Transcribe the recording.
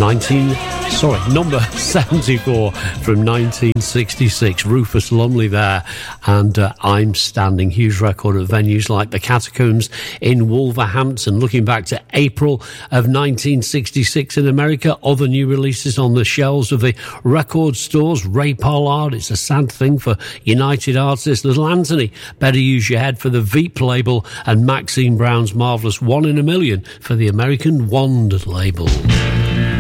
number 74 from 1966. Rufus Lumley there, and I'm Standing. Huge record at venues like the Catacombs in Wolverhampton. Looking back to April of 1966 in America, other new releases on the shelves of the record stores. Ray Pollard, It's a Sad Thing for United Artists. Little Anthony, Better Use Your Head for the Veep label, and Maxine Brown's marvellous One in a Million for the American Wand label.